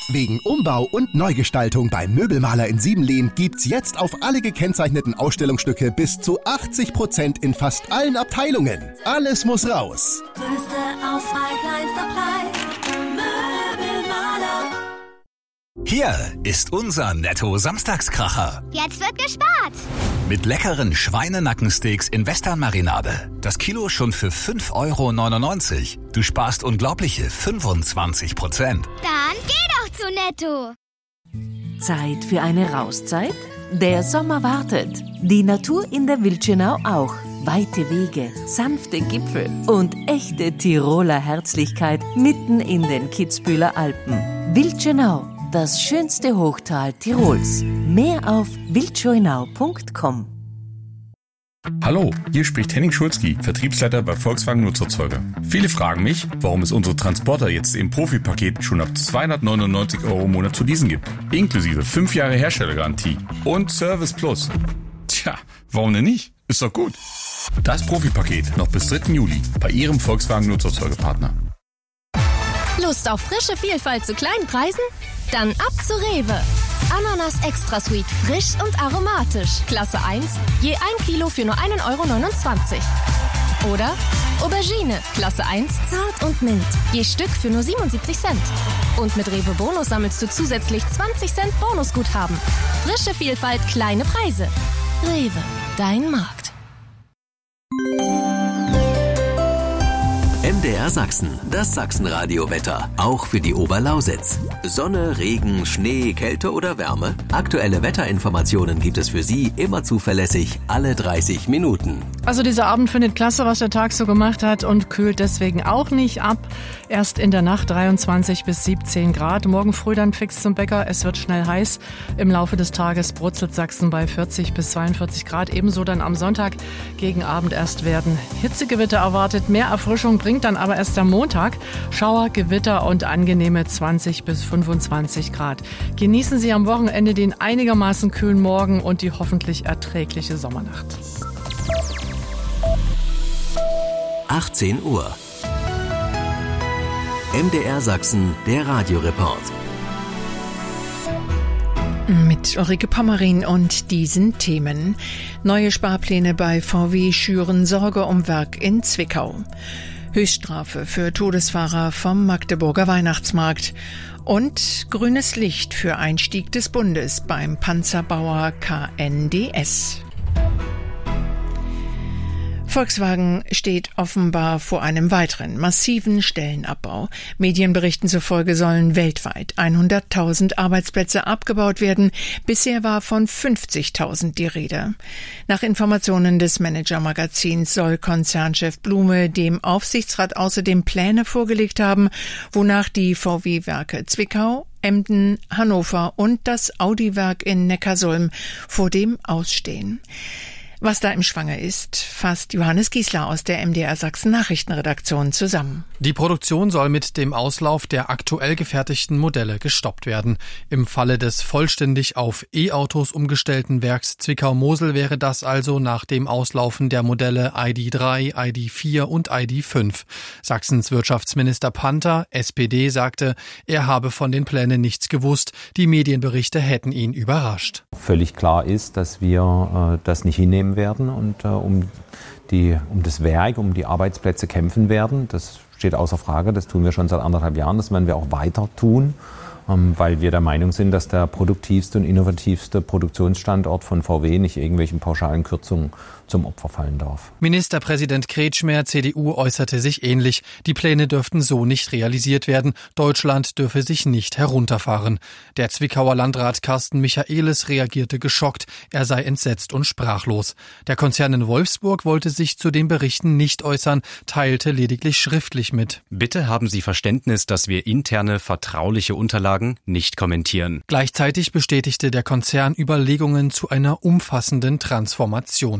Wegen Umbau und Neugestaltung beim Möbelmaler in Siebenlehn gibt's jetzt auf alle gekennzeichneten Ausstellungsstücke bis zu 80% in fast allen Abteilungen. Alles muss raus. Größte Auswahl, kleinster Preis. Möbelmaler. Hier ist unser Netto-Samstagskracher. Jetzt wird gespart. Mit leckeren Schweinenackensteaks in Western-Marinade. Das Kilo schon für 5,99 €. Du sparst unglaubliche 25%. Dann geh doch zu Netto. Zeit für eine Rauszeit? Der Sommer wartet. Die Natur in der Wildschönau auch. Weite Wege, sanfte Gipfel und echte Tiroler Herzlichkeit mitten in den Kitzbüheler Alpen. Wildschönau, das schönste Hochtal Tirols. Mehr auf wildschönau.com. Hallo, hier spricht Henning Schulzki, Vertriebsleiter bei Volkswagen Nutzerzeuger. Viele fragen mich, warum es unsere Transporter jetzt im Profi-Paket schon ab 299 € im Monat zu leasen gibt. Inklusive 5 Jahre Herstellergarantie und Service Plus. Tja, warum denn nicht? Ist doch gut. Das Profi-Paket noch bis 3. Juli bei Ihrem Volkswagen Nutzerzeugerpartner. Lust auf frische Vielfalt zu kleinen Preisen? Dann ab zu Rewe. Ananas Extra Sweet, frisch und aromatisch. Klasse 1, je 1 Kilo für nur 1,29 €. Oder Aubergine, Klasse 1, zart und mild, je Stück für nur 77 Cent. Und mit Rewe Bonus sammelst du zusätzlich 20 Cent Bonusguthaben. Frische Vielfalt, kleine Preise. Rewe, dein Markt. MDR Sachsen, das Sachsenradio-Wetter, auch für die Oberlausitz. Sonne, Regen, Schnee, Kälte oder Wärme? Aktuelle Wetterinformationen gibt es für Sie immer zuverlässig, alle 30 Minuten. Also dieser Abend findet klasse, was der Tag so gemacht hat und kühlt deswegen auch nicht ab. Erst in der Nacht 23 bis 17 Grad. Morgen früh dann fix zum Bäcker. Es wird schnell heiß. Im Laufe des Tages brutzelt Sachsen bei 40 bis 42 Grad. Ebenso dann am Sonntag gegen Abend erst werden Hitzegewitter erwartet. Mehr Erfrischung bringt dann aber erst am Montag. Schauer, Gewitter und angenehme 20 bis 25 Grad. Genießen Sie am Wochenende den einigermaßen kühlen Morgen und die hoffentlich erträgliche Sommernacht. 18 Uhr. MDR Sachsen, der Radioreport. Mit Ulrike Pommerin und diesen Themen. Neue Sparpläne bei VW schüren Sorge um Werk in Zwickau. Höchststrafe für Todesfahrer vom Magdeburger Weihnachtsmarkt. Und grünes Licht für Einstieg des Bundes beim Panzerbauer KNDS. Volkswagen steht offenbar vor einem weiteren massiven Stellenabbau. Medienberichten zufolge sollen weltweit 100.000 Arbeitsplätze abgebaut werden. Bisher war von 50.000 die Rede. Nach Informationen des Manager-Magazins soll Konzernchef Blume dem Aufsichtsrat außerdem Pläne vorgelegt haben, wonach die VW-Werke Zwickau, Emden, Hannover und das Audi-Werk in Neckarsulm vor dem Ausstehen. Was da im Schwange ist, fasst Johannes Giesler aus der MDR Sachsen Nachrichtenredaktion zusammen. Die Produktion soll mit dem Auslauf der aktuell gefertigten Modelle gestoppt werden. Im Falle des vollständig auf E-Autos umgestellten Werks Zwickau-Mosel wäre das also nach dem Auslaufen der Modelle ID.3, ID.4 und ID.5. Sachsens Wirtschaftsminister Panther, SPD, sagte, er habe von den Plänen nichts gewusst. Die Medienberichte hätten ihn überrascht. Völlig klar ist, dass wir das nicht hinnehmen werden und um das Werk, um die Arbeitsplätze kämpfen werden. Das steht außer Frage, das tun wir schon seit 1,5 Jahren, das werden wir auch weiter tun, weil wir der Meinung sind, dass der produktivste und innovativste Produktionsstandort von VW nicht irgendwelchen pauschalen Kürzungen zum Opfer fallen darf. Ministerpräsident Kretschmer, CDU, äußerte sich ähnlich. Die Pläne dürften so nicht realisiert werden. Deutschland dürfe sich nicht herunterfahren. Der Zwickauer Landrat Carsten Michaelis reagierte geschockt. Er sei entsetzt und sprachlos. Der Konzern in Wolfsburg wollte sich zu den Berichten nicht äußern, teilte lediglich schriftlich mit. Bitte haben Sie Verständnis, dass wir interne, vertrauliche Unterlagen nicht kommentieren. Gleichzeitig bestätigte der Konzern Überlegungen zu einer umfassenden Transformation.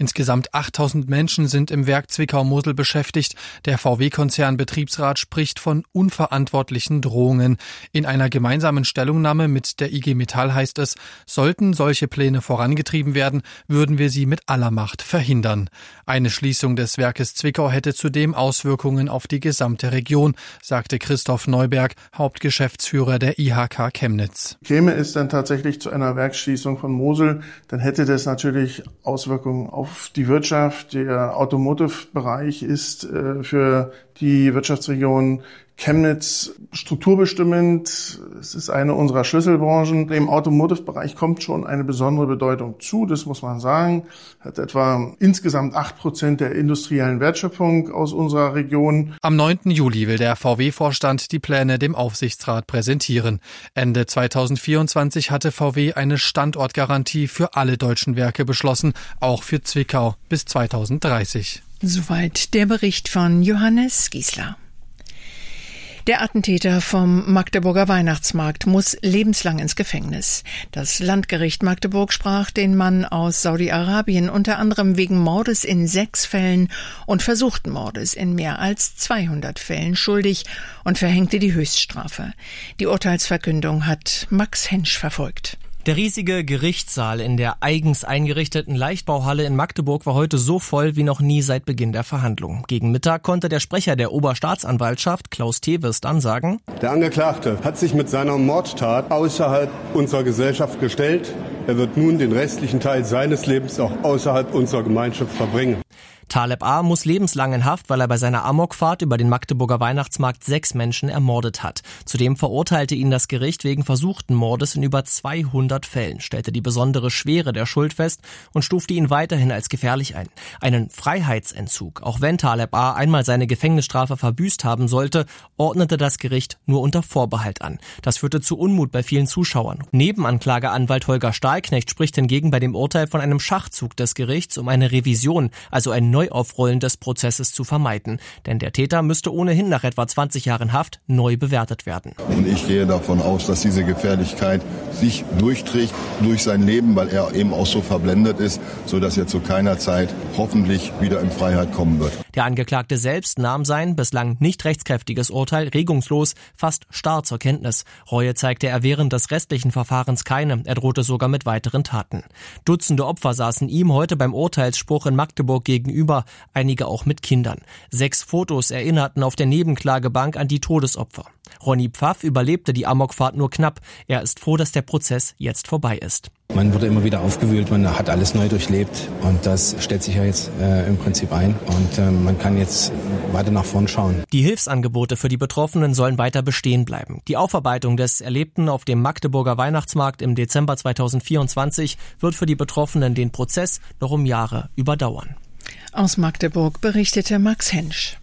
Insgesamt 8.000 Menschen sind im Werk Zwickau-Mosel beschäftigt. Der VW-Konzern-Betriebsrat spricht von unverantwortlichen Drohungen. In einer gemeinsamen Stellungnahme mit der IG Metall heißt es, sollten solche Pläne vorangetrieben werden, würden wir sie mit aller Macht verhindern. Eine Schließung des Werkes Zwickau hätte zudem Auswirkungen auf die gesamte Region, sagte Christoph Neuberg, Hauptgeschäftsführer der IHK Chemnitz. Käme es dann tatsächlich zu einer Werksschließung von Mosel, dann hätte das natürlich Auswirkungen auf die Wirtschaft. Der Automotive-Bereich ist für die Wirtschaftsregion Chemnitz strukturbestimmend. Es ist eine unserer Schlüsselbranchen. Im Automotive-Bereich kommt schon eine besondere Bedeutung zu, das muss man sagen. Hat etwa insgesamt 8% der industriellen Wertschöpfung aus unserer Region. Am 9. Juli will der VW-Vorstand die Pläne dem Aufsichtsrat präsentieren. Ende 2024 hatte VW eine Standortgarantie für alle deutschen Werke beschlossen, auch für Zwickau bis 2030. Soweit der Bericht von Johannes Giesler. Der Attentäter vom Magdeburger Weihnachtsmarkt muss lebenslang ins Gefängnis. Das Landgericht Magdeburg sprach den Mann aus Saudi-Arabien unter anderem wegen Mordes in 6 Fällen und versuchten Mordes in mehr als 200 Fällen schuldig und verhängte die Höchststrafe. Die Urteilsverkündung hat Max Hensch verfolgt. Der riesige Gerichtssaal in der eigens eingerichteten Leichtbauhalle in Magdeburg war heute so voll wie noch nie seit Beginn der Verhandlungen. Gegen Mittag konnte der Sprecher der Oberstaatsanwaltschaft, Klaus Teves, dann sagen: Der Angeklagte hat sich mit seiner Mordtat außerhalb unserer Gesellschaft gestellt. Er wird nun den restlichen Teil seines Lebens auch außerhalb unserer Gemeinschaft verbringen. Taleb A. muss lebenslang in Haft, weil er bei seiner Amokfahrt über den Magdeburger Weihnachtsmarkt 6 Menschen ermordet hat. Zudem verurteilte ihn das Gericht wegen versuchten Mordes in über 200 Fällen, stellte die besondere Schwere der Schuld fest und stufte ihn weiterhin als gefährlich ein. Einen Freiheitsentzug, auch wenn Taleb A. einmal seine Gefängnisstrafe verbüßt haben sollte, ordnete das Gericht nur unter Vorbehalt an. Das führte zu Unmut bei vielen Zuschauern. Nebenanklageanwalt Holger Stahlknecht spricht hingegen bei dem Urteil von einem Schachzug des Gerichts, um eine Revision, also ein Neuaufrollen des Prozesses zu vermeiden. Denn der Täter müsste ohnehin nach etwa 20 Jahren Haft neu bewertet werden. Und ich gehe davon aus, dass diese Gefährlichkeit sich durchträgt durch sein Leben, weil er eben auch so verblendet ist, sodass er zu keiner Zeit hoffentlich wieder in Freiheit kommen wird. Der Angeklagte selbst nahm sein bislang nicht rechtskräftiges Urteil regungslos, fast starr zur Kenntnis. Reue zeigte er während des restlichen Verfahrens keine. Er drohte sogar mit weiteren Taten. Dutzende Opfer saßen ihm heute beim Urteilsspruch in Magdeburg gegenüber, einige auch mit Kindern. 6 Fotos erinnerten auf der Nebenklagebank an die Todesopfer. Ronny Pfaff überlebte die Amokfahrt nur knapp. Er ist froh, dass der Prozess jetzt vorbei ist. Man wurde immer wieder aufgewühlt, man hat alles neu durchlebt und das stellt sich ja jetzt im Prinzip ein und man kann jetzt weiter nach vorn schauen. Die Hilfsangebote für die Betroffenen sollen weiter bestehen bleiben. Die Aufarbeitung des Erlebten auf dem Magdeburger Weihnachtsmarkt im Dezember 2024 wird für die Betroffenen den Prozess noch um Jahre überdauern. Aus Magdeburg berichtete Max Hensch.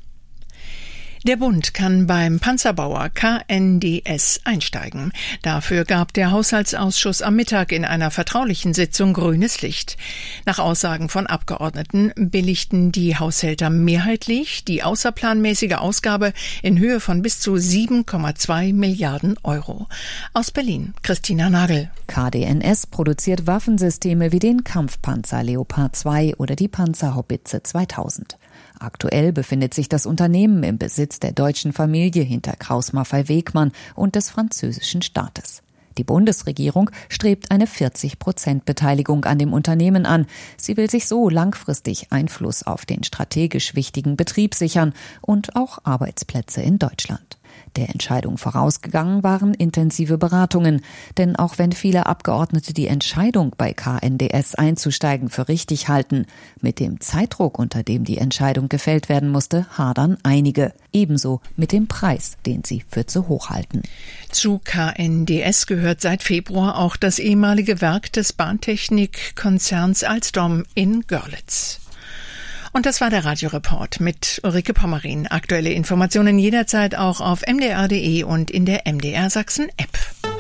Der Bund kann beim Panzerbauer KNDS einsteigen. Dafür gab der Haushaltsausschuss am Mittag in einer vertraulichen Sitzung grünes Licht. Nach Aussagen von Abgeordneten billigten die Haushälter mehrheitlich die außerplanmäßige Ausgabe in Höhe von bis zu 7,2 Milliarden Euro. Aus Berlin, Christina Nagel. KDNS produziert Waffensysteme wie den Kampfpanzer Leopard 2 oder die Panzerhaubitze 2000. Aktuell befindet sich das Unternehmen im Besitz der deutschen Familie hinter Krauss-Maffei-Wegmann und des französischen Staates. Die Bundesregierung strebt eine 40% Beteiligung an dem Unternehmen an. Sie will sich so langfristig Einfluss auf den strategisch wichtigen Betrieb sichern und auch Arbeitsplätze in Deutschland. Der Entscheidung vorausgegangen waren intensive Beratungen. Denn auch wenn viele Abgeordnete die Entscheidung, bei KNDS einzusteigen, für richtig halten, mit dem Zeitdruck, unter dem die Entscheidung gefällt werden musste, hadern einige. Ebenso mit dem Preis, den sie für zu hoch halten. Zu KNDS gehört seit Februar auch das ehemalige Werk des Bahntechnikkonzerns Alstom in Görlitz. Und das war der Radioreport mit Ulrike Pommerin. Aktuelle Informationen jederzeit auch auf mdr.de und in der MDR Sachsen App.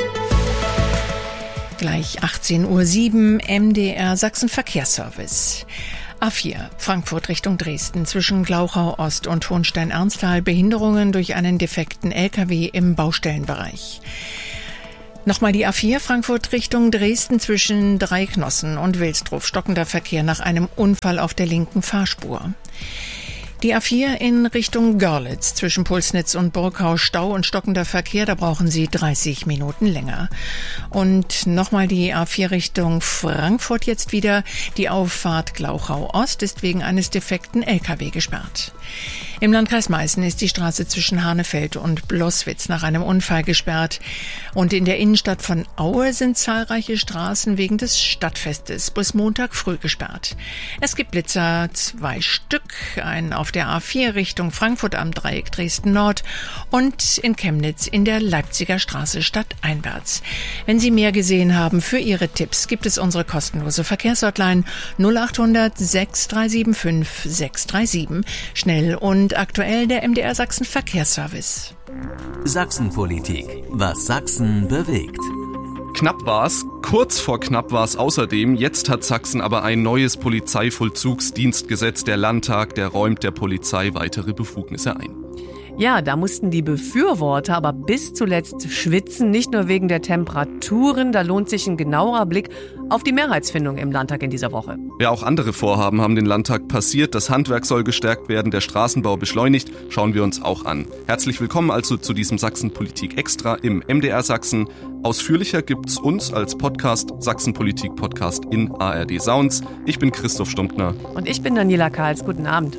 Gleich 18:07 Uhr MDR Sachsen Verkehrsservice. A4 Frankfurt Richtung Dresden zwischen Glauchau Ost und Hohenstein-Ernsthal Behinderungen durch einen defekten LKW im Baustellenbereich. Nochmal die A4 Frankfurt Richtung Dresden zwischen Dreiknossen und Wilsdruf. Stockender Verkehr nach einem Unfall auf der linken Fahrspur. Die A4 in Richtung Görlitz zwischen Pulsnitz und Burgau, Stau und stockender Verkehr, da brauchen Sie 30 Minuten länger. Und nochmal die A4 Richtung Frankfurt jetzt wieder. Die Auffahrt Glauchau Ost ist wegen eines defekten LKW gesperrt. Im Landkreis Meißen ist die Straße zwischen Hanefeld und Bloßwitz nach einem Unfall gesperrt. Und in der Innenstadt von Aue sind zahlreiche Straßen wegen des Stadtfestes bis Montag früh gesperrt. Es gibt Blitzer, 2 Stück, einen auf der A4 Richtung Frankfurt am Dreieck Dresden Nord und in Chemnitz in der Leipziger Straße stadteinwärts. Wenn Sie mehr gesehen haben, für Ihre Tipps gibt es unsere kostenlose Verkehrshotline 0800 6375 637. Schnell und aktuell der MDR Sachsen Verkehrsservice. Sachsenpolitik. Was Sachsen bewegt. Knapp war's, kurz vor knapp war's außerdem. Jetzt hat Sachsen aber ein neues Polizeivollzugsdienstgesetz. Der Landtag, der räumt der Polizei weitere Befugnisse ein. Ja, da mussten die Befürworter aber bis zuletzt schwitzen, nicht nur wegen der Temperaturen. Da lohnt sich ein genauerer Blick auf die Mehrheitsfindung im Landtag in dieser Woche. Ja, auch andere Vorhaben haben den Landtag passiert. Das Handwerk soll gestärkt werden, der Straßenbau beschleunigt. Schauen wir uns auch an. Herzlich willkommen also zu diesem Sachsenpolitik Extra im MDR Sachsen. Ausführlicher gibt's uns als Podcast, Sachsenpolitik Podcast in ARD Sounds. Ich bin Christoph Stumptner. Und ich bin Daniela Karls. Guten Abend.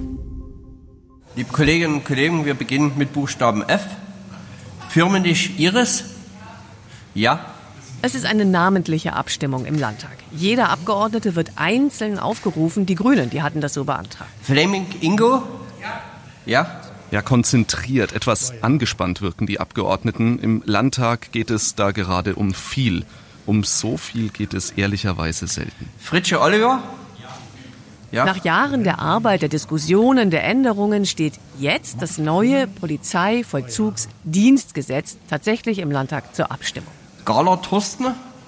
Liebe Kolleginnen und Kollegen, wir beginnen mit Buchstaben F. Firmenich Iris? Ja. Es ist eine namentliche Abstimmung im Landtag. Jeder Abgeordnete wird einzeln aufgerufen. Die Grünen, die hatten das so beantragt. Fleming Ingo? Ja. Ja, konzentriert, etwas angespannt wirken die Abgeordneten. Im Landtag geht es da gerade um viel. Um so viel geht es ehrlicherweise selten. Fritsche Oliver? Ja. Nach Jahren der Arbeit, der Diskussionen, der Änderungen steht jetzt das neue Polizeivollzugsdienstgesetz tatsächlich im Landtag zur Abstimmung. Gahler Thorsten?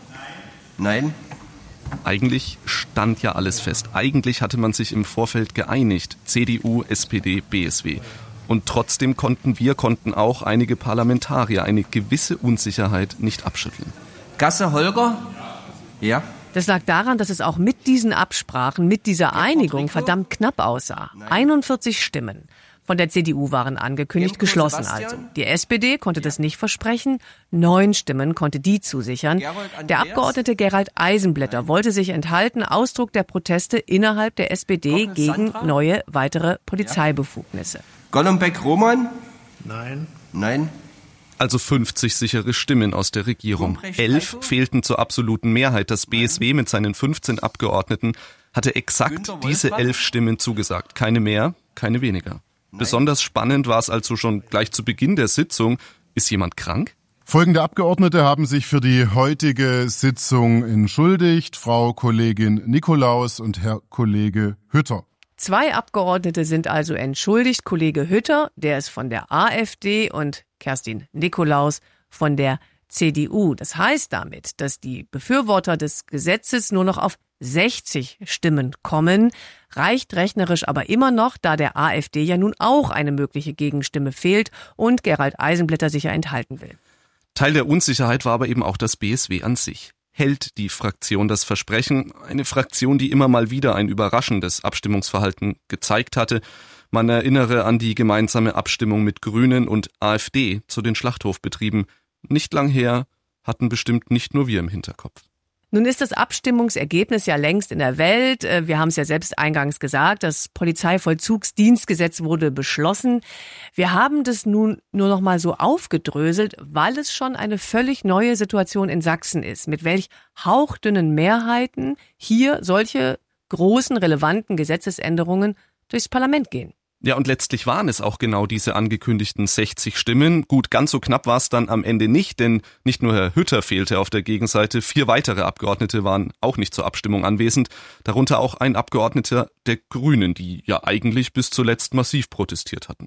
Nein. Eigentlich stand ja alles fest. Eigentlich hatte man sich im Vorfeld geeinigt. CDU, SPD, BSW. Und trotzdem konnten auch einige Parlamentarier eine gewisse Unsicherheit nicht abschütteln. Gasse Holger? Ja. Das lag daran, dass es auch mit diesen Absprachen, mit dieser Einigung verdammt knapp aussah. 41 Stimmen von der CDU waren angekündigt, geschlossen also. Die SPD konnte das nicht versprechen, 9 Stimmen konnte die zusichern. Der Abgeordnete Gerald Eisenblätter wollte sich enthalten, Ausdruck der Proteste innerhalb der SPD gegen neue, weitere Polizeibefugnisse. Golombek Roman? Nein. Nein. Also 50 sichere Stimmen aus der Regierung. 11 fehlten zur absoluten Mehrheit. Das BSW mit seinen 15 Abgeordneten hatte exakt diese 11 Stimmen zugesagt. Keine mehr, keine weniger. Besonders spannend war es also schon gleich zu Beginn der Sitzung. Ist jemand krank? Folgende Abgeordnete haben sich für die heutige Sitzung entschuldigt. Frau Kollegin Nikolaus und Herr Kollege Hütter. 2 Abgeordnete sind also entschuldigt. Kollege Hütter, der ist von der AfD, und Kerstin Nikolaus von der CDU. Das heißt damit, dass die Befürworter des Gesetzes nur noch auf 60 Stimmen kommen. Reicht rechnerisch aber immer noch, da der AfD ja nun auch eine mögliche Gegenstimme fehlt und Gerald Eisenblätter sich ja enthalten will. Teil der Unsicherheit war aber eben auch das BSW an sich. Hält die Fraktion das Versprechen? Eine Fraktion, die immer mal wieder ein überraschendes Abstimmungsverhalten gezeigt hatte. Man erinnere an die gemeinsame Abstimmung mit Grünen und AfD zu den Schlachthofbetrieben. Nicht lang her, hatten bestimmt nicht nur wir im Hinterkopf. Nun ist das Abstimmungsergebnis ja längst in der Welt. Wir haben es ja selbst eingangs gesagt, das Polizeivollzugsdienstgesetz wurde beschlossen. Wir haben das nun nur noch mal so aufgedröselt, weil es schon eine völlig neue Situation in Sachsen ist, mit welch hauchdünnen Mehrheiten hier solche großen, relevanten Gesetzesänderungen durchs Parlament gehen. Ja, und letztlich waren es auch genau diese angekündigten 60 Stimmen. Gut, ganz so knapp war es dann am Ende nicht, denn nicht nur Herr Hütter fehlte auf der Gegenseite, 4 weitere Abgeordnete waren auch nicht zur Abstimmung anwesend, darunter auch ein Abgeordneter der Grünen, die ja eigentlich bis zuletzt massiv protestiert hatten.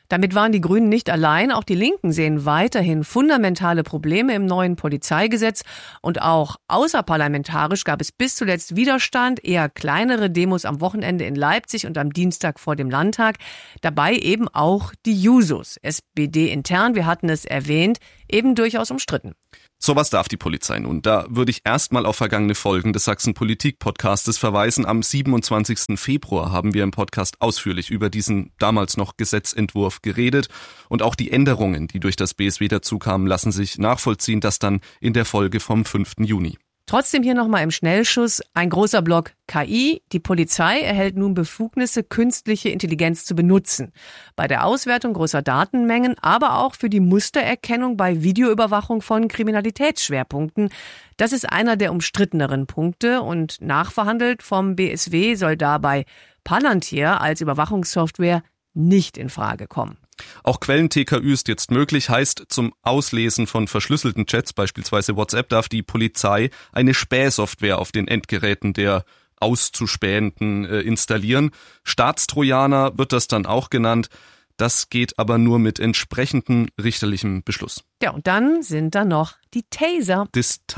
Damit waren die Grünen nicht allein. Auch die Linken sehen weiterhin fundamentale Probleme im neuen Polizeigesetz. Und auch außerparlamentarisch gab es bis zuletzt Widerstand, eher kleinere Demos am Wochenende in Leipzig und am Dienstag vor dem Landtag. Dabei eben auch die Jusos, SPD intern, wir hatten es erwähnt, eben durchaus umstritten. Sowas darf die Polizei nun. Da würde ich erstmal auf vergangene Folgen des Sachsen-Politik-Podcastes verweisen. Am 27. Februar haben wir im Podcast ausführlich über diesen damals noch Gesetzentwurf geredet. Und auch die Änderungen, die durch das BSW dazu kamen, lassen sich nachvollziehen. Das dann in der Folge vom 5. Juni. Trotzdem hier nochmal im Schnellschuss ein großer Block KI. Die Polizei erhält nun Befugnisse, künstliche Intelligenz zu benutzen. Bei der Auswertung großer Datenmengen, aber auch für die Mustererkennung bei Videoüberwachung von Kriminalitätsschwerpunkten. Das ist einer der umstritteneren Punkte und nachverhandelt vom BSW soll dabei Palantir als Überwachungssoftware nicht in Frage kommen. Auch Quellen-TKÜ ist jetzt möglich, heißt, zum Auslesen von verschlüsselten Chats, beispielsweise WhatsApp, darf die Polizei eine Spähsoftware auf den Endgeräten der Auszuspähenden installieren. Staatstrojaner wird das dann auch genannt. Das geht aber nur mit entsprechendem richterlichem Beschluss. Ja, und dann sind da noch die Taser.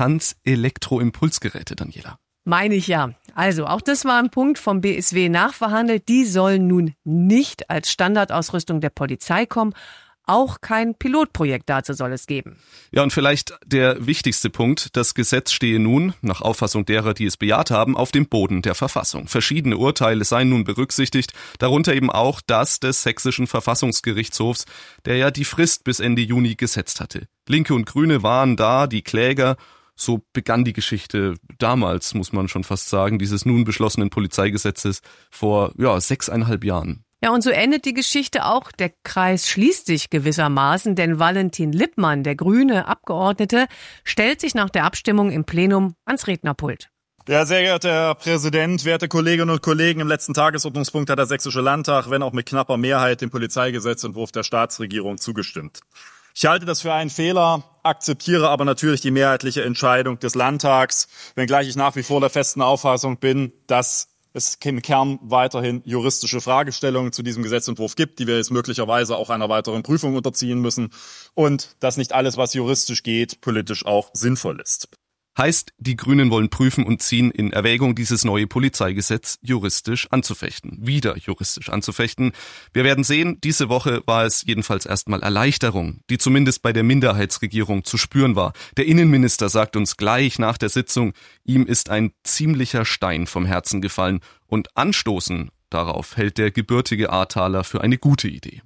Distanz-Elektroimpulsgeräte, Daniela. Meine ich ja. Also, auch das war ein Punkt vom BSW nachverhandelt. Die sollen nun nicht als Standardausrüstung der Polizei kommen. Auch kein Pilotprojekt dazu soll es geben. Ja, und vielleicht der wichtigste Punkt. Das Gesetz stehe nun, nach Auffassung derer, die es bejaht haben, auf dem Boden der Verfassung. Verschiedene Urteile seien nun berücksichtigt, darunter eben auch das des Sächsischen Verfassungsgerichtshofs, der ja die Frist bis Ende Juni gesetzt hatte. Linke und Grüne waren da, die Kläger. So begann die Geschichte damals, muss man schon fast sagen, dieses nun beschlossenen Polizeigesetzes vor 6,5 Jahren. Ja, und so endet die Geschichte auch. Der Kreis schließt sich gewissermaßen, denn Valentin Lippmann, der grüne Abgeordnete, stellt sich nach der Abstimmung im Plenum ans Rednerpult. Ja, sehr geehrter Herr Präsident, werte Kolleginnen und Kollegen, im letzten Tagesordnungspunkt hat der Sächsische Landtag, wenn auch mit knapper Mehrheit, dem Polizeigesetzentwurf der Staatsregierung zugestimmt. Ich halte das für einen Fehler, akzeptiere aber natürlich die mehrheitliche Entscheidung des Landtags, wenngleich ich nach wie vor der festen Auffassung bin, dass es im Kern weiterhin juristische Fragestellungen zu diesem Gesetzentwurf gibt, die wir jetzt möglicherweise auch einer weiteren Prüfung unterziehen müssen und dass nicht alles, was juristisch geht, politisch auch sinnvoll ist. Heißt, die Grünen wollen prüfen und ziehen in Erwägung, dieses neue Polizeigesetz juristisch anzufechten. Wieder juristisch anzufechten. Wir werden sehen, diese Woche war es jedenfalls erstmal Erleichterung, die zumindest bei der Minderheitsregierung zu spüren war. Der Innenminister sagt uns gleich nach der Sitzung, ihm ist ein ziemlicher Stein vom Herzen gefallen. Und anstoßen darauf hält der gebürtige Ahrtaler für eine gute Idee.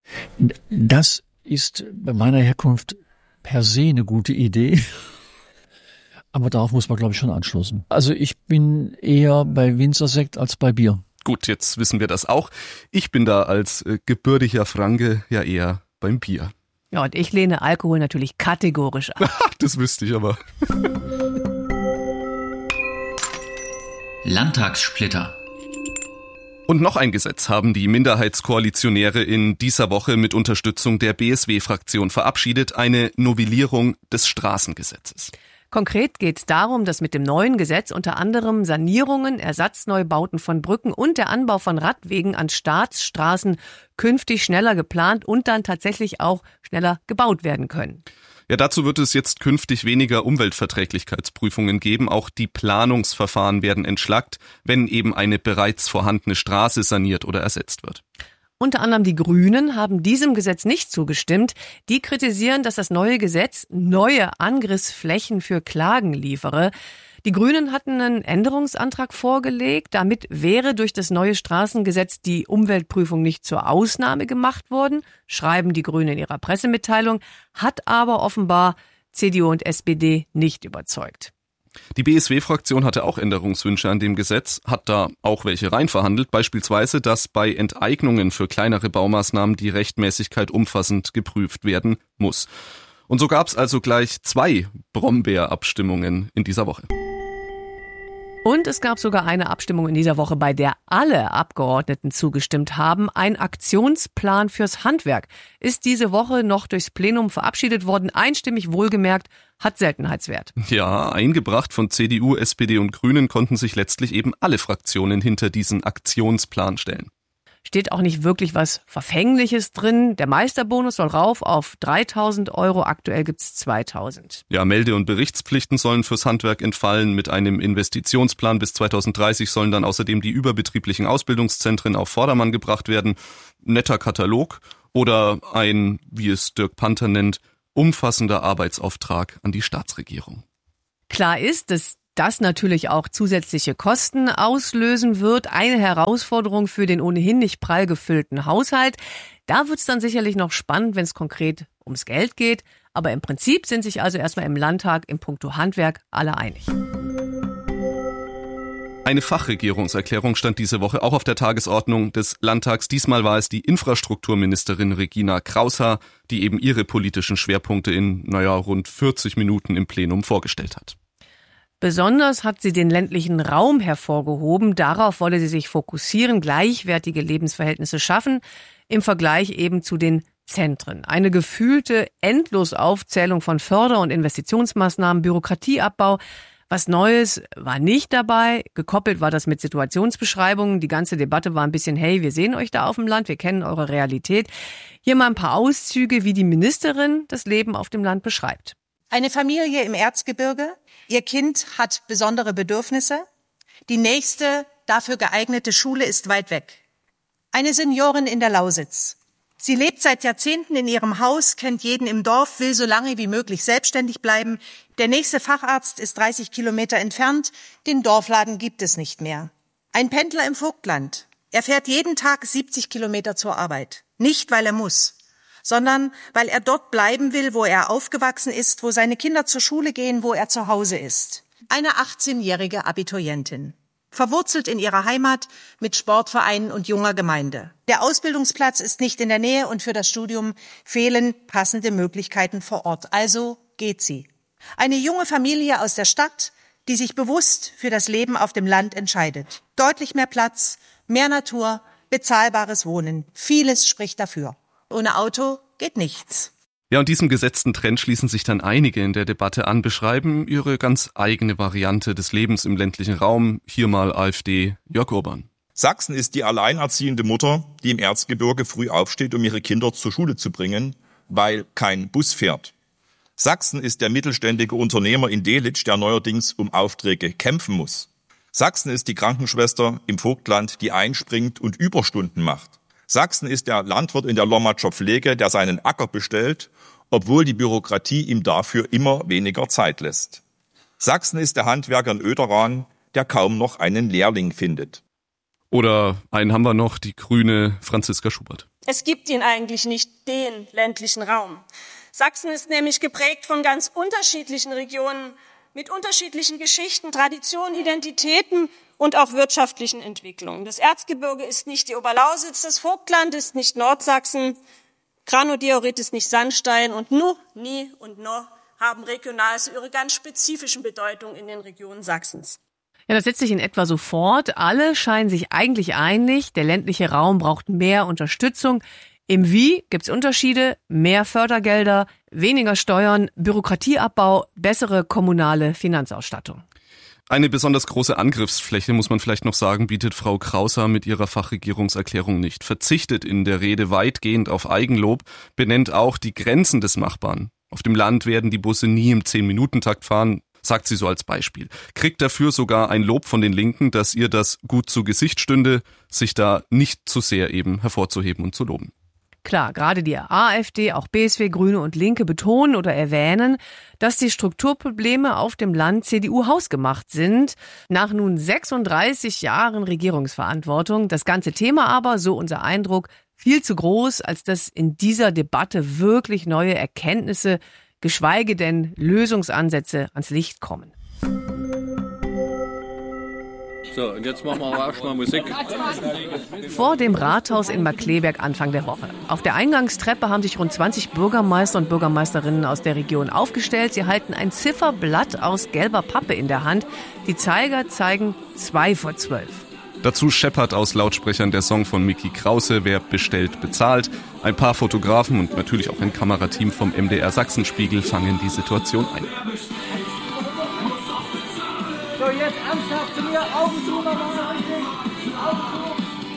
Das ist bei meiner Herkunft per se eine gute Idee. Aber darauf muss man, glaube ich, schon anschließen. Also ich bin eher bei Winzersekt als bei Bier. Gut, jetzt wissen wir das auch. Ich bin da als gebürtiger Franke ja eher beim Bier. Ja, und ich lehne Alkohol natürlich kategorisch ab. Das wüsste ich aber. Landtagssplitter. Und noch ein Gesetz haben die Minderheitskoalitionäre in dieser Woche mit Unterstützung der BSW-Fraktion verabschiedet, eine Novellierung des Straßengesetzes. Konkret geht es darum, dass mit dem neuen Gesetz unter anderem Sanierungen, Ersatzneubauten von Brücken und der Anbau von Radwegen an Staatsstraßen künftig schneller geplant und dann tatsächlich auch schneller gebaut werden können. Ja, dazu wird es jetzt künftig weniger Umweltverträglichkeitsprüfungen geben. Auch die Planungsverfahren werden entschlackt, wenn eben eine bereits vorhandene Straße saniert oder ersetzt wird. Unter anderem die Grünen haben diesem Gesetz nicht zugestimmt. Die kritisieren, dass das neue Gesetz neue Angriffsflächen für Klagen liefere. Die Grünen hatten einen Änderungsantrag vorgelegt. Damit wäre durch das neue Straßengesetz die Umweltprüfung nicht zur Ausnahme gemacht worden, schreiben die Grünen in ihrer Pressemitteilung, hat aber offenbar CDU und SPD nicht überzeugt. Die BSW-Fraktion hatte auch Änderungswünsche an dem Gesetz, hat da auch welche reinverhandelt, beispielsweise, dass bei Enteignungen für kleinere Baumaßnahmen die Rechtmäßigkeit umfassend geprüft werden muss. Und so gab es also gleich 2 Brombeerabstimmungen in dieser Woche. Und es gab sogar eine Abstimmung in dieser Woche, bei der alle Abgeordneten zugestimmt haben. Ein Aktionsplan fürs Handwerk ist diese Woche noch durchs Plenum verabschiedet worden. Einstimmig wohlgemerkt, hat Seltenheitswert. Ja, eingebracht von CDU, SPD und Grünen konnten sich letztlich eben alle Fraktionen hinter diesen Aktionsplan stellen. Steht auch nicht wirklich was Verfängliches drin. Der Meisterbonus soll rauf auf 3.000 €. Aktuell gibt's 2.000. Ja, Melde- und Berichtspflichten sollen fürs Handwerk entfallen. Mit einem Investitionsplan bis 2030 sollen dann außerdem die überbetrieblichen Ausbildungszentren auf Vordermann gebracht werden. Netter Katalog oder ein, wie es Dirk Panther nennt, umfassender Arbeitsauftrag an die Staatsregierung. Klar ist, dass das natürlich auch zusätzliche Kosten auslösen wird. Eine Herausforderung für den ohnehin nicht prall gefüllten Haushalt. Da wird's dann sicherlich noch spannend, wenn es konkret ums Geld geht. Aber im Prinzip sind sich also erstmal im Landtag in puncto Handwerk alle einig. Eine Fachregierungserklärung stand diese Woche auch auf der Tagesordnung des Landtags. Diesmal war es die Infrastrukturministerin Regina Kraushaar, die eben ihre politischen Schwerpunkte in, rund 40 Minuten im Plenum vorgestellt hat. Besonders hat sie den ländlichen Raum hervorgehoben. Darauf wolle sie sich fokussieren, gleichwertige Lebensverhältnisse schaffen, im Vergleich eben zu den Zentren. Eine gefühlte Endlosaufzählung von Förder- und Investitionsmaßnahmen, Bürokratieabbau. Was Neues war nicht dabei. Gekoppelt war das mit Situationsbeschreibungen. Die ganze Debatte war ein bisschen, hey, wir sehen euch da auf dem Land, wir kennen eure Realität. Hier mal ein paar Auszüge, wie die Ministerin das Leben auf dem Land beschreibt. Eine Familie im Erzgebirge. Ihr Kind hat besondere Bedürfnisse. Die nächste dafür geeignete Schule ist weit weg. Eine Seniorin in der Lausitz. Sie lebt seit Jahrzehnten in ihrem Haus, kennt jeden im Dorf, will so lange wie möglich selbstständig bleiben. Der nächste Facharzt ist 30 Kilometer entfernt. Den Dorfladen gibt es nicht mehr. Ein Pendler im Vogtland. Er fährt jeden Tag 70 Kilometer zur Arbeit. Nicht, weil er muss, sondern weil er dort bleiben will, wo er aufgewachsen ist, wo seine Kinder zur Schule gehen, wo er zu Hause ist. Eine 18-jährige Abiturientin. Verwurzelt in ihrer Heimat mit Sportvereinen und junger Gemeinde. Der Ausbildungsplatz ist nicht in der Nähe und für das Studium fehlen passende Möglichkeiten vor Ort. Also geht sie. Eine junge Familie aus der Stadt, die sich bewusst für das Leben auf dem Land entscheidet. Deutlich mehr Platz, mehr Natur, bezahlbares Wohnen. Vieles spricht dafür. Ohne Auto geht nichts. Ja, und diesem gesetzten Trend schließen sich dann einige in der Debatte an, beschreiben ihre ganz eigene Variante des Lebens im ländlichen Raum. Hier mal AfD, Jörg Urban. Sachsen ist die alleinerziehende Mutter, die im Erzgebirge früh aufsteht, um ihre Kinder zur Schule zu bringen, weil kein Bus fährt. Sachsen ist der mittelständige Unternehmer in Delitzsch, der neuerdings um Aufträge kämpfen muss. Sachsen ist die Krankenschwester im Vogtland, die einspringt und Überstunden macht. Sachsen ist der Landwirt in der Lommatscher Pflege, der seinen Acker bestellt, obwohl die Bürokratie ihm dafür immer weniger Zeit lässt. Sachsen ist der Handwerker in Oederan, der kaum noch einen Lehrling findet. Oder einen haben wir noch, die grüne Franziska Schubert. Es gibt ihn eigentlich nicht, den ländlichen Raum. Sachsen ist nämlich geprägt von ganz unterschiedlichen Regionen mit unterschiedlichen Geschichten, Traditionen, Identitäten und auch wirtschaftlichen Entwicklungen. Das Erzgebirge ist nicht die Oberlausitz, das Vogtland ist nicht Nordsachsen, Granodiorit ist nicht Sandstein und nur, nie und noch haben regional so ihre ganz spezifischen Bedeutungen in den Regionen Sachsens. Ja, das setzt sich in etwa so fort. Alle scheinen sich eigentlich einig, der ländliche Raum braucht mehr Unterstützung. Im Wie gibt's Unterschiede, mehr Fördergelder, weniger Steuern, Bürokratieabbau, bessere kommunale Finanzausstattung. Eine besonders große Angriffsfläche, muss man vielleicht noch sagen, bietet Frau Kraushaar mit ihrer Fachregierungserklärung nicht. Verzichtet in der Rede weitgehend auf Eigenlob, benennt auch die Grenzen des Machbaren. Auf dem Land werden die Busse nie im 10-Minuten-Takt fahren, sagt sie so als Beispiel. Kriegt dafür sogar ein Lob von den Linken, dass ihr das gut zu Gesicht stünde, sich da nicht zu sehr eben hervorzuheben und zu loben. Klar, gerade die AfD, auch BSW, Grüne und Linke betonen oder erwähnen, dass die Strukturprobleme auf dem Land CDU hausgemacht sind. Nach nun 36 Jahren Regierungsverantwortung. Das ganze Thema aber, so unser Eindruck, viel zu groß, als dass in dieser Debatte wirklich neue Erkenntnisse, geschweige denn Lösungsansätze ans Licht kommen. So, und jetzt machen wir aber erstmal Musik. Vor dem Rathaus in Markkleeberg Anfang der Woche. Auf der Eingangstreppe haben sich rund 20 Bürgermeister und Bürgermeisterinnen aus der Region aufgestellt. Sie halten ein Zifferblatt aus gelber Pappe in der Hand. Die Zeiger zeigen 11:55. Dazu scheppert aus Lautsprechern der Song von Micky Krause, wer bestellt, bezahlt. Ein paar Fotografen und natürlich auch ein Kamerateam vom MDR Sachsenspiegel fangen die Situation ein. So, jetzt ernsthaft zu mir, Augen zu, nochmal, Augen zu.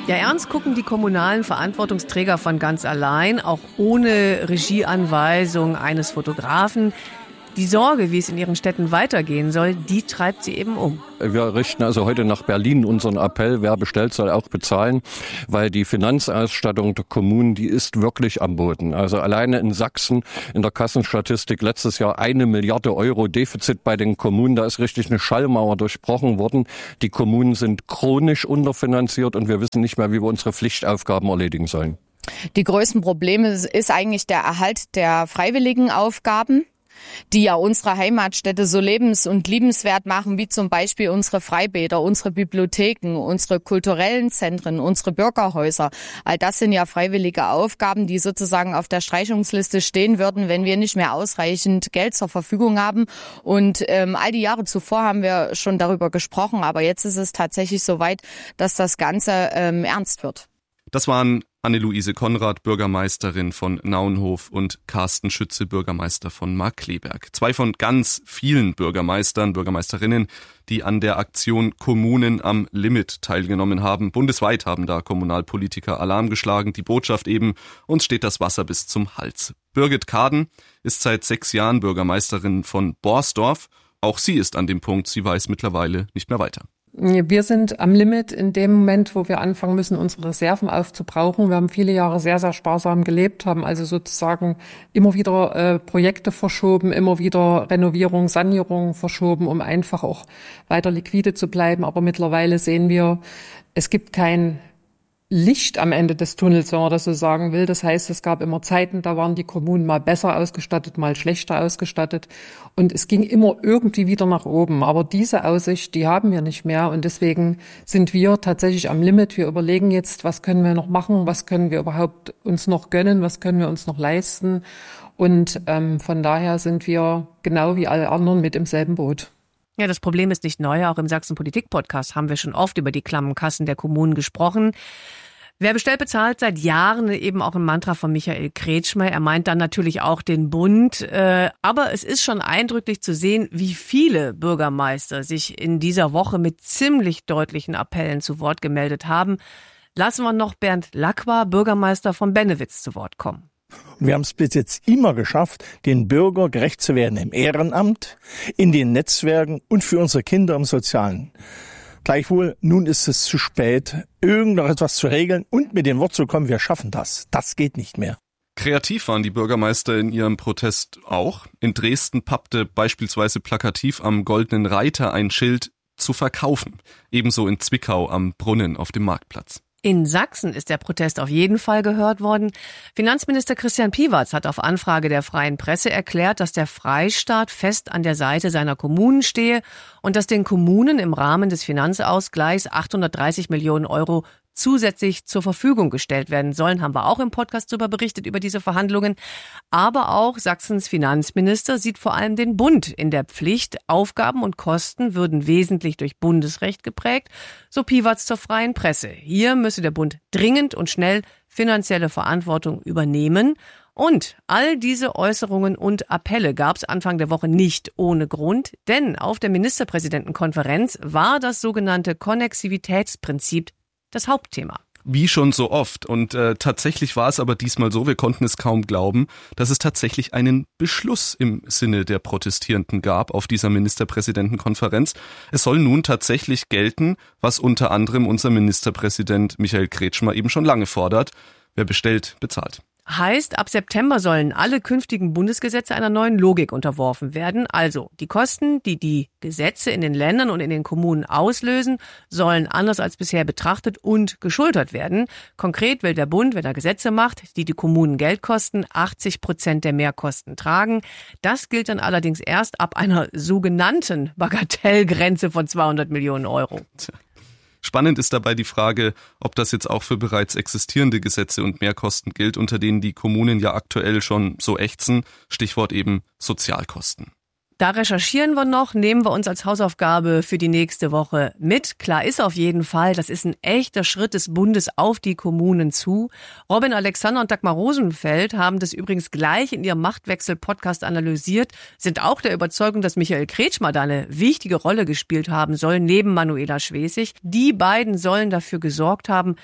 Ja, ernst gucken die kommunalen Verantwortungsträger von ganz allein, auch ohne Regieanweisung eines Fotografen. Die Sorge, wie es in ihren Städten weitergehen soll, die treibt sie eben um. Wir richten also heute nach Berlin unseren Appell, wer bestellt, soll auch bezahlen, weil die Finanzausstattung der Kommunen, die ist wirklich am Boden. Also alleine in Sachsen in der Kassenstatistik letztes Jahr 1 Milliarde Euro Defizit bei den Kommunen. Da ist richtig eine Schallmauer durchbrochen worden. Die Kommunen sind chronisch unterfinanziert und wir wissen nicht mehr, wie wir unsere Pflichtaufgaben erledigen sollen. Die größten Probleme ist eigentlich der Erhalt der freiwilligen Aufgaben, die ja unsere Heimatstädte so lebens- und liebenswert machen, wie zum Beispiel unsere Freibäder, unsere Bibliotheken, unsere kulturellen Zentren, unsere Bürgerhäuser. All das sind ja freiwillige Aufgaben, die sozusagen auf der Streichungsliste stehen würden, wenn wir nicht mehr ausreichend Geld zur Verfügung haben. Und all die Jahre zuvor haben wir schon darüber gesprochen, aber jetzt ist es tatsächlich so weit, dass das Ganze ernst wird. Das waren Anne-Luise Konrad, Bürgermeisterin von Naunhof, und Carsten Schütze, Bürgermeister von Markkleeberg. 2 von ganz vielen Bürgermeisterinnen, die an der Aktion Kommunen am Limit teilgenommen haben. Bundesweit haben da Kommunalpolitiker Alarm geschlagen. Die Botschaft eben: uns steht das Wasser bis zum Hals. Birgit Kaden ist seit 6 Jahren Bürgermeisterin von Borsdorf. Auch sie ist an dem Punkt, sie weiß mittlerweile nicht mehr weiter. Wir sind am Limit in dem Moment, wo wir anfangen müssen, unsere Reserven aufzubrauchen. Wir haben viele Jahre sehr, sehr sparsam gelebt, haben also sozusagen immer wieder Projekte verschoben, immer wieder Renovierung, Sanierung verschoben, um einfach auch weiter liquide zu bleiben. Aber mittlerweile sehen wir, es gibt kein Licht am Ende des Tunnels, wenn man das so sagen will. Das heißt, es gab immer Zeiten, da waren die Kommunen mal besser ausgestattet, mal schlechter ausgestattet. Und es ging immer irgendwie wieder nach oben. Aber diese Aussicht, die haben wir nicht mehr. Und deswegen sind wir tatsächlich am Limit. Wir überlegen jetzt, was können wir noch machen? Was können wir überhaupt uns noch gönnen? Was können wir uns noch leisten? Und von daher sind wir genau wie alle anderen mit im selben Boot. Ja, das Problem ist nicht neu. Auch im Sachsen-Politik-Podcast haben wir schon oft über die klammen Kassen der Kommunen gesprochen. Wer bestellt, bezahlt, seit Jahren eben auch ein Mantra von Michael Kretschmer. Er meint dann natürlich auch den Bund. Aber es ist schon eindrücklich zu sehen, wie viele Bürgermeister sich in dieser Woche mit ziemlich deutlichen Appellen zu Wort gemeldet haben. Lassen wir noch Bernd Lacqua, Bürgermeister von Bennewitz, zu Wort kommen. Und wir haben es bis jetzt immer geschafft, den Bürger gerecht zu werden im Ehrenamt, in den Netzwerken und für unsere Kinder im Sozialen. Gleichwohl, nun ist es zu spät, irgendetwas zu regeln und mit dem Wort zu kommen, wir schaffen das. Das geht nicht mehr. Kreativ waren die Bürgermeister in ihrem Protest auch. In Dresden pappte beispielsweise plakativ am Goldenen Reiter ein Schild: zu verkaufen. Ebenso in Zwickau am Brunnen auf dem Marktplatz. In Sachsen ist der Protest auf jeden Fall gehört worden. Finanzminister Christian Piwatz hat auf Anfrage der Freien Presse erklärt, dass der Freistaat fest an der Seite seiner Kommunen stehe und dass den Kommunen im Rahmen des Finanzausgleichs 830 Millionen Euro zusätzlich zur Verfügung gestellt werden sollen. Haben wir auch im Podcast darüber berichtet, über diese Verhandlungen. Aber auch Sachsens Finanzminister sieht vor allem den Bund in der Pflicht. Aufgaben und Kosten würden wesentlich durch Bundesrecht geprägt, so Piwatz zur Freien Presse. Hier müsse der Bund dringend und schnell finanzielle Verantwortung übernehmen. Und all diese Äußerungen und Appelle gab es Anfang der Woche nicht ohne Grund, denn auf der Ministerpräsidentenkonferenz war das sogenannte Konnexivitätsprinzip das Hauptthema. Wie schon so oft. Und tatsächlich war es aber diesmal so, wir konnten es kaum glauben, dass es tatsächlich einen Beschluss im Sinne der Protestierenden gab auf dieser Ministerpräsidentenkonferenz. Es soll nun tatsächlich gelten, was unter anderem unser Ministerpräsident Michael Kretschmer eben schon lange fordert: wer bestellt, bezahlt. Heißt, ab September sollen alle künftigen Bundesgesetze einer neuen Logik unterworfen werden. Also die Kosten, die die Gesetze in den Ländern und in den Kommunen auslösen, sollen anders als bisher betrachtet und geschultert werden. Konkret will der Bund, wenn er Gesetze macht, die die Kommunen Geld kosten, 80% der Mehrkosten tragen. Das gilt dann allerdings erst ab einer sogenannten Bagatellgrenze von 200 Millionen Euro. Spannend ist dabei die Frage, ob das jetzt auch für bereits existierende Gesetze und Mehrkosten gilt, unter denen die Kommunen ja aktuell schon so ächzen. Stichwort eben Sozialkosten. Da recherchieren wir noch, nehmen wir uns als Hausaufgabe für die nächste Woche mit. Klar ist auf jeden Fall, das ist ein echter Schritt des Bundes auf die Kommunen zu. Robin Alexander und Dagmar Rosenfeld haben das übrigens gleich in ihrem Machtwechsel-Podcast analysiert, sind auch der Überzeugung, dass Michael Kretschmer da eine wichtige Rolle gespielt haben soll, neben Manuela Schwesig. Die beiden sollen dafür gesorgt haben,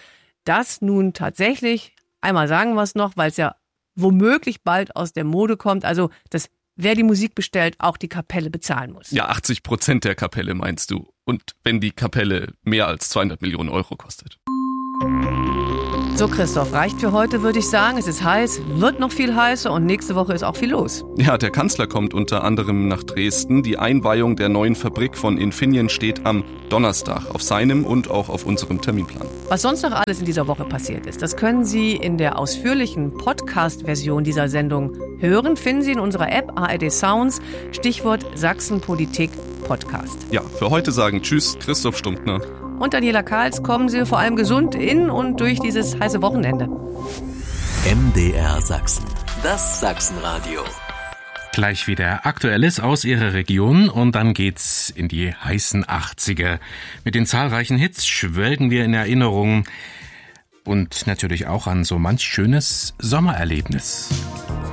das nun tatsächlich, einmal sagen wir es noch, weil es ja womöglich bald aus der Mode kommt, also dass wer die Musik bestellt, auch die Kapelle bezahlen muss. Ja, 80% der Kapelle meinst du. Und wenn die Kapelle mehr als 200 Millionen Euro kostet. So, Christoph, reicht für heute, würde ich sagen. Es ist heiß, wird noch viel heißer und nächste Woche ist auch viel los. Ja, der Kanzler kommt unter anderem nach Dresden. Die Einweihung der neuen Fabrik von Infineon steht am Donnerstag auf seinem und auch auf unserem Terminplan. Was sonst noch alles in dieser Woche passiert ist, das können Sie in der ausführlichen Podcast-Version dieser Sendung hören. Finden Sie in unserer App ARD Sounds, Stichwort Sachsenpolitik Podcast. Ja, für heute sagen Tschüss, Christoph Stumptner. Und Daniela Karls, kommen Sie vor allem gesund in und durch dieses heiße Wochenende. MDR Sachsen, das Sachsenradio. Gleich wieder Aktuelles aus Ihrer Region und dann geht's in die heißen 80er. Mit den zahlreichen Hits schwelgen wir in Erinnerung und natürlich auch an so manch schönes Sommererlebnis.